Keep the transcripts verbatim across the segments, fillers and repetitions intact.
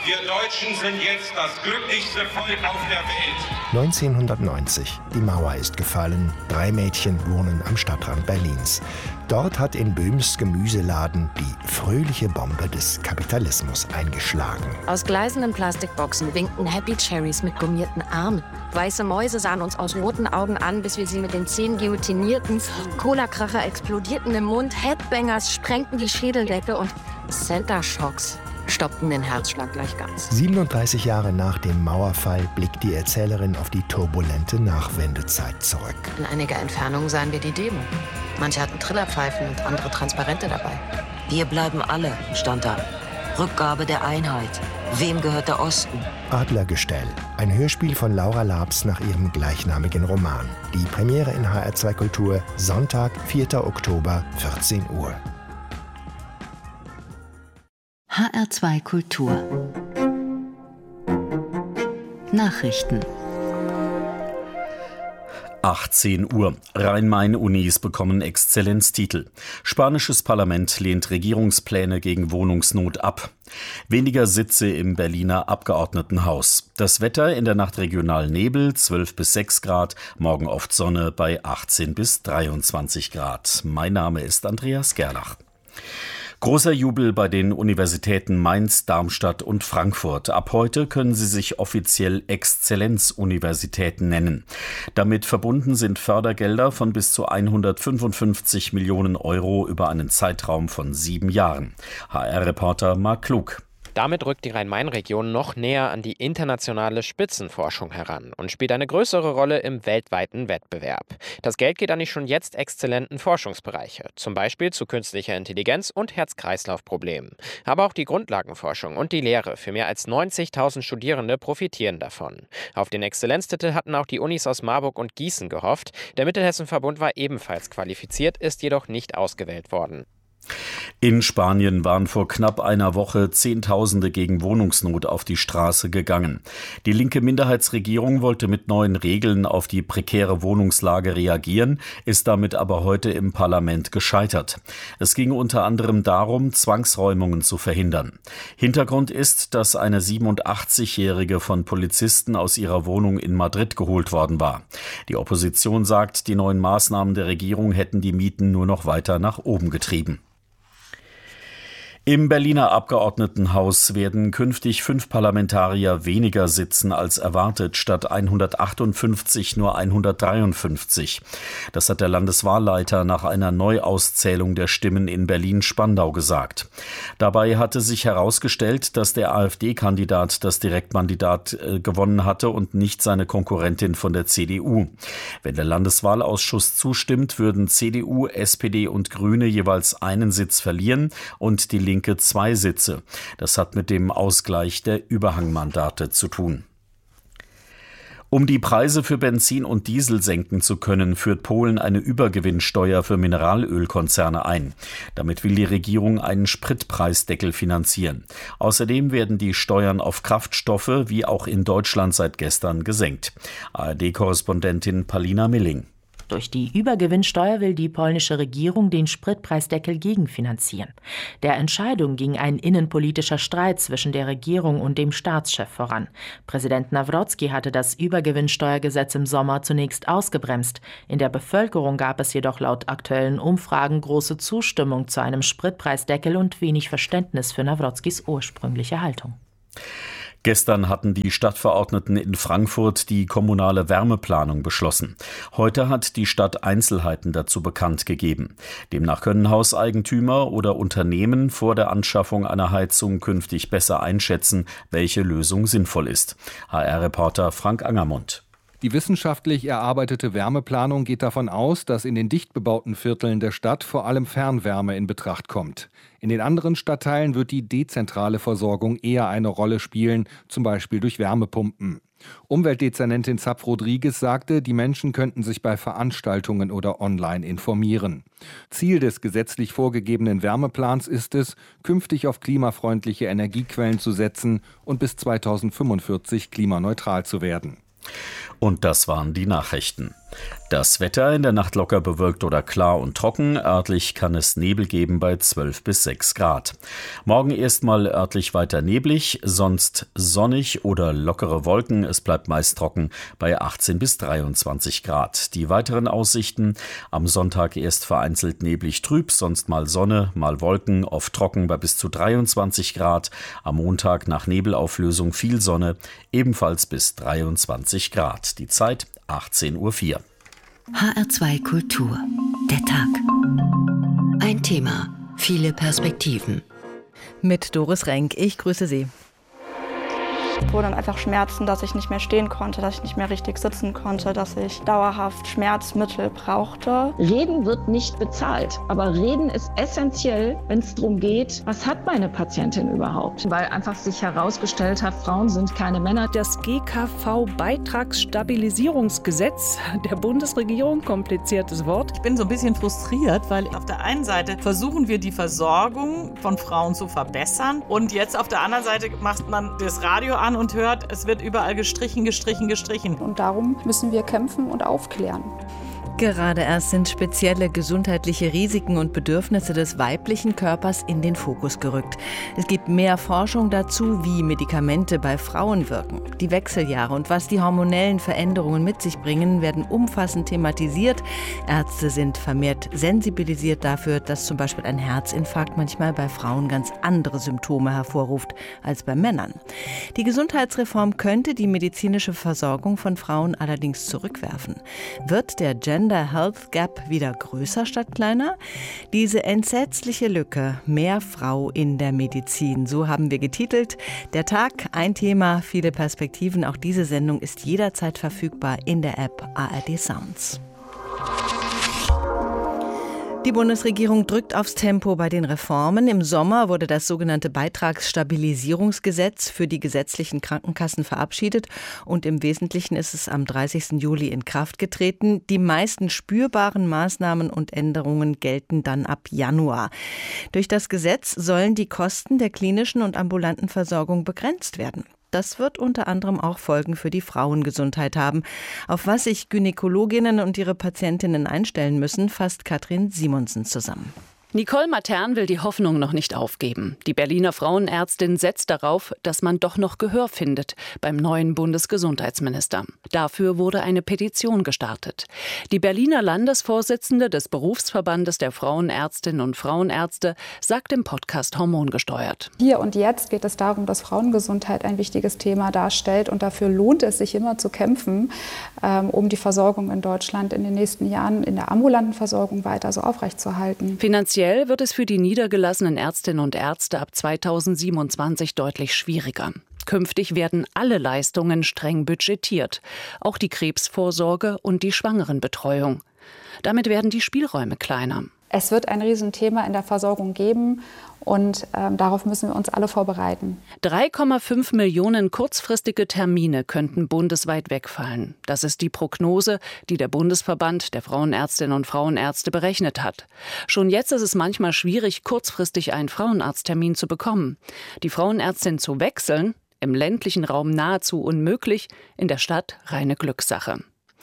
Wir Deutschen sind jetzt das glücklichste Volk auf der Welt. neunzehnhundertneunzig. Die Mauer ist gefallen. Drei Mädchen wohnen am Stadtrand Berlins. Dort hat in Böhms Gemüseladen die fröhliche Bombe des Kapitalismus eingeschlagen. Aus gleißenden Plastikboxen winkten Happy Cherries mit gummierten Armen. Weiße Mäuse sahen uns aus roten Augen an, bis wir sie mit den Zähnen guillotinierten. Cola-Kracher explodierten im Mund, Headbangers sprengten die Schädeldecke und Center Shocks stoppten den Herzschlag gleich ganz. siebenunddreißig Jahre nach dem Mauerfall blickt die Erzählerin auf die turbulente Nachwendezeit zurück. In einiger Entfernung sahen wir die Demo. Manche hatten Trillerpfeifen und andere Transparente dabei. Wir bleiben alle, stand da. Rückgabe der Einheit. Wem gehört der Osten? Adlergestell, ein Hörspiel von Laura Labs nach ihrem gleichnamigen Roman. Die Premiere in H R zwei Kultur, Sonntag, vierter Oktober, vierzehn Uhr. H R zwei Kultur Nachrichten. achtzehn Uhr. Rhein-Main-Unis bekommen Exzellenztitel. Spanisches Parlament lehnt Regierungspläne gegen Wohnungsnot ab. Weniger Sitze im Berliner Abgeordnetenhaus. Das Wetter in der Nacht regional Nebel, zwölf bis sechs Grad, morgen oft Sonne bei achtzehn bis dreiundzwanzig Grad. Mein Name ist Andreas Gerlach. Großer Jubel bei den Universitäten Mainz, Darmstadt und Frankfurt. Ab heute können sie sich offiziell Exzellenzuniversitäten nennen. Damit verbunden sind Fördergelder von bis zu hundertfünfundfünfzig Millionen Euro über einen Zeitraum von sieben Jahren. H R-Reporter Marc Klug. Damit rückt die Rhein-Main-Region noch näher an die internationale Spitzenforschung heran und spielt eine größere Rolle im weltweiten Wettbewerb. Das Geld geht an die schon jetzt exzellenten Forschungsbereiche, zum Beispiel zu künstlicher Intelligenz und Herz-Kreislauf-Problemen. Aber auch die Grundlagenforschung und die Lehre für mehr als neunzigtausend Studierende profitieren davon. Auf den Exzellenztitel hatten auch die Unis aus Marburg und Gießen gehofft. Der Mittelhessen-Verbund war ebenfalls qualifiziert, ist jedoch nicht ausgewählt worden. In Spanien waren vor knapp einer Woche Zehntausende gegen Wohnungsnot auf die Straße gegangen. Die linke Minderheitsregierung wollte mit neuen Regeln auf die prekäre Wohnungslage reagieren, ist damit aber heute im Parlament gescheitert. Es ging unter anderem darum, Zwangsräumungen zu verhindern. Hintergrund ist, dass eine siebenundachtzigjährige von Polizisten aus ihrer Wohnung in Madrid geholt worden war. Die Opposition sagt, die neuen Maßnahmen der Regierung hätten die Mieten nur noch weiter nach oben getrieben. Im Berliner Abgeordnetenhaus werden künftig fünf Parlamentarier weniger sitzen als erwartet, statt hundertachtundfünfzig nur hundertdreiundfünfzig. Das hat der Landeswahlleiter nach einer Neuauszählung der Stimmen in Berlin-Spandau gesagt. Dabei hatte sich herausgestellt, dass der AfD-Kandidat das Direktmandat äh, gewonnen hatte und nicht seine Konkurrentin von der C D U. Wenn der Landeswahlausschuss zustimmt, würden C D U, S P D und Grüne jeweils einen Sitz verlieren und die Linke zwei Sitze. Das hat mit dem Ausgleich der Überhangmandate zu tun. Um die Preise für Benzin und Diesel senken zu können, führt Polen eine Übergewinnsteuer für Mineralölkonzerne ein. Damit will die Regierung einen Spritpreisdeckel finanzieren. Außerdem werden die Steuern auf Kraftstoffe wie auch in Deutschland seit gestern gesenkt. A R D-Korrespondentin Palina Milling. Durch die Übergewinnsteuer will die polnische Regierung den Spritpreisdeckel gegenfinanzieren. Der Entscheidung ging ein innenpolitischer Streit zwischen der Regierung und dem Staatschef voran. Präsident Nawrocki hatte das Übergewinnsteuergesetz im Sommer zunächst ausgebremst. In der Bevölkerung gab es jedoch laut aktuellen Umfragen große Zustimmung zu einem Spritpreisdeckel und wenig Verständnis für Nawrockis ursprüngliche Haltung. Gestern hatten die Stadtverordneten in Frankfurt die kommunale Wärmeplanung beschlossen. Heute hat die Stadt Einzelheiten dazu bekannt gegeben. Demnach können Hauseigentümer oder Unternehmen vor der Anschaffung einer Heizung künftig besser einschätzen, welche Lösung sinnvoll ist. H R-Reporter Frank Angermund. Die wissenschaftlich erarbeitete Wärmeplanung geht davon aus, dass in den dicht bebauten Vierteln der Stadt vor allem Fernwärme in Betracht kommt. In den anderen Stadtteilen wird die dezentrale Versorgung eher eine Rolle spielen, zum Beispiel durch Wärmepumpen. Umweltdezernentin Zapf Rodriguez sagte, die Menschen könnten sich bei Veranstaltungen oder online informieren. Ziel des gesetzlich vorgegebenen Wärmeplans ist es, künftig auf klimafreundliche Energiequellen zu setzen und bis zweitausendfünfundvierzig klimaneutral zu werden. Und das waren die Nachrichten. Das Wetter in der Nacht locker bewölkt oder klar und trocken. Örtlich kann es Nebel geben bei zwölf bis sechs Grad. Morgen erstmal örtlich weiter neblig, sonst sonnig oder lockere Wolken. Es bleibt meist trocken bei achtzehn bis dreiundzwanzig Grad. Die weiteren Aussichten: am Sonntag erst vereinzelt neblig trüb, sonst mal Sonne, mal Wolken, oft trocken bei bis zu dreiundzwanzig Grad. Am Montag nach Nebelauflösung viel Sonne, ebenfalls bis dreiundzwanzig Grad. Die Zeit achtzehn Uhr vier. H R zwei Kultur. Der Tag. Ein Thema, viele Perspektiven. Mit Doris Renk. Ich grüße Sie. Ich wurde dann einfach Schmerzen, dass ich nicht mehr stehen konnte, dass ich nicht mehr richtig sitzen konnte, dass ich dauerhaft Schmerzmittel brauchte. Reden wird nicht bezahlt, aber Reden ist essentiell, wenn es darum geht, was hat meine Patientin überhaupt? Weil einfach sich herausgestellt hat, Frauen sind keine Männer. Das G K V-Beitragsstabilisierungsgesetz der Bundesregierung, kompliziertes Wort. Ich bin so ein bisschen frustriert, weil auf der einen Seite versuchen wir die Versorgung von Frauen zu verbessern und jetzt auf der anderen Seite macht man das Radio an und hört, es wird überall gestrichen, gestrichen, gestrichen. Und darum müssen wir kämpfen und aufklären. Gerade erst sind spezielle gesundheitliche Risiken und Bedürfnisse des weiblichen Körpers in den Fokus gerückt. Es gibt mehr Forschung dazu, wie Medikamente bei Frauen wirken. Die Wechseljahre und was die hormonellen Veränderungen mit sich bringen, werden umfassend thematisiert. Ärzte sind vermehrt sensibilisiert dafür, dass zum Beispiel ein Herzinfarkt manchmal bei Frauen ganz andere Symptome hervorruft als bei Männern. Die Gesundheitsreform könnte die medizinische Versorgung von Frauen allerdings zurückwerfen. Wird der Gender Health Gap wieder größer statt kleiner? Diese entsetzliche Lücke, mehr Frau in der Medizin, so haben wir getitelt. Der Tag, ein Thema, viele Perspektiven. Auch diese Sendung ist jederzeit verfügbar in der App A R D Sounds. Die Bundesregierung drückt aufs Tempo bei den Reformen. Im Sommer wurde das sogenannte Beitragsstabilisierungsgesetz für die gesetzlichen Krankenkassen verabschiedet und im Wesentlichen ist es am dreißigsten Juli in Kraft getreten. Die meisten spürbaren Maßnahmen und Änderungen gelten dann ab Januar. Durch das Gesetz sollen die Kosten der klinischen und ambulanten Versorgung begrenzt werden. Das wird unter anderem auch Folgen für die Frauengesundheit haben. Auf was sich Gynäkologinnen und ihre Patientinnen einstellen müssen, fasst Katrin Simonsen zusammen. Nicole Matern will die Hoffnung noch nicht aufgeben. Die Berliner Frauenärztin setzt darauf, dass man doch noch Gehör findet beim neuen Bundesgesundheitsminister. Dafür wurde eine Petition gestartet. Die Berliner Landesvorsitzende des Berufsverbandes der Frauenärztinnen und Frauenärzte sagt im Podcast Hormongesteuert. Hier und jetzt geht es darum, dass Frauengesundheit ein wichtiges Thema darstellt und dafür lohnt es sich immer zu kämpfen, ähm, um die Versorgung in Deutschland in den nächsten Jahren in der ambulanten Versorgung weiter so aufrechtzuerhalten. Finanziell wird es für die niedergelassenen Ärztinnen und Ärzte ab zweitausendsiebenundzwanzig deutlich schwieriger. Künftig werden alle Leistungen streng budgetiert, auch die Krebsvorsorge und die Schwangerenbetreuung. Damit werden die Spielräume kleiner. Es wird ein Riesenthema in der Versorgung geben und ähm, darauf müssen wir uns alle vorbereiten. drei Komma fünf Millionen kurzfristige Termine könnten bundesweit wegfallen. Das ist die Prognose, die der Bundesverband der Frauenärztinnen und Frauenärzte berechnet hat. Schon jetzt ist es manchmal schwierig, kurzfristig einen Frauenarzttermin zu bekommen. Die Frauenärztin zu wechseln, im ländlichen Raum nahezu unmöglich, in der Stadt reine Glückssache.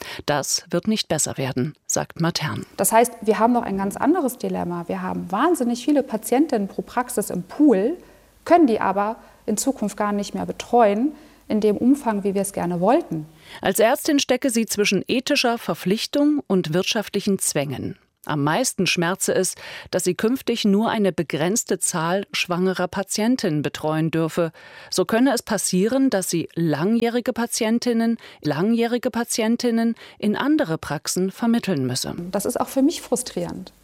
Das wird nicht besser werden, sagt Matern. Das heißt, wir haben noch ein ganz anderes Dilemma. Wir haben wahnsinnig viele Patientinnen pro Praxis im Pool, können die aber in Zukunft gar nicht mehr betreuen, in dem Umfang, wie wir es gerne wollten. Als Ärztin stecke sie zwischen ethischer Verpflichtung und wirtschaftlichen Zwängen. Am meisten schmerze es, dass sie künftig nur eine begrenzte Zahl schwangerer Patientinnen betreuen dürfe. So könne es passieren, dass sie langjährige Patientinnen, langjährige Patientinnen in andere Praxen vermitteln müsse. Das ist auch für mich frustrierend.